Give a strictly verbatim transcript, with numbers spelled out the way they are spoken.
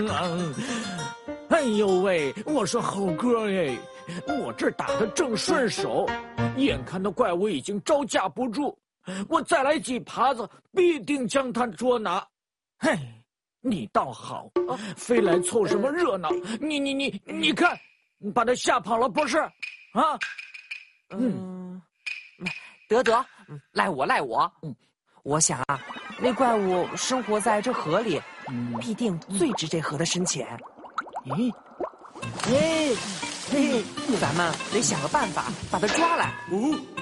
嗯，哎呦喂，我说猴哥哎，我这打得正顺手，眼看那怪物已经招架不住，我再来几耙子，必定将他捉拿。嘿，你倒好，非来凑什么热闹？你你你你看，把他吓跑了不是？啊？ 嗯，得得，赖我赖我。嗯，我想啊，那怪物生活在这河里，必定最值这河的深浅。 咦？哎，嘿， 咱们得想个办法把它抓来。 哦。